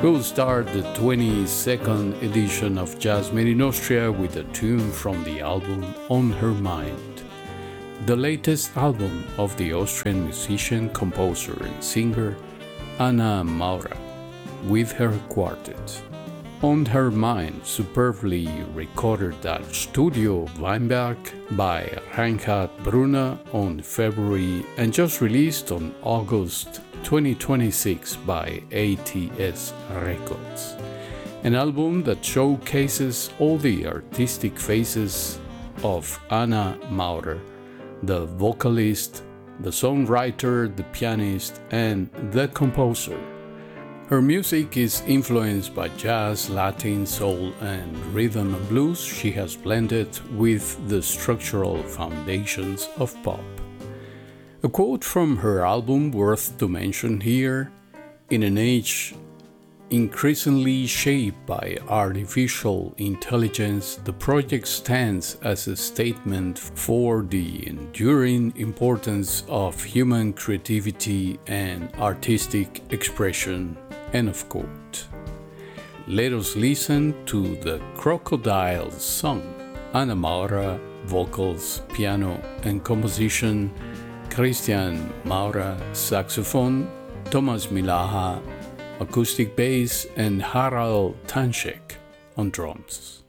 We'll start the 22nd edition of Jazz Made in Austria with a tune from the album On Her Mind, the latest album of the Austrian musician, composer, and singer Anna Maurer with her quartet. On Her Mind, superbly recorded at Studio Weinberg by Reinhard Brunner on February and just released on August 2026 by ATS Records. An album that showcases all the artistic faces of Anna Maurer, the vocalist, the songwriter, the pianist, and the composer. Her music is influenced by jazz, Latin, soul, and rhythm and blues she has blended with the structural foundations of pop. A quote from her album worth to mention here: "In an age increasingly shaped by artificial intelligence, the project stands as a statement for the enduring importance of human creativity and artistic expression." End of quote. Let us listen to the Crocodile Song. Anna Maurer, vocals, piano, and composition. Christian Maurer, saxophone. Thomas Milaha, acoustic bass, and Harald Tanchek on drums.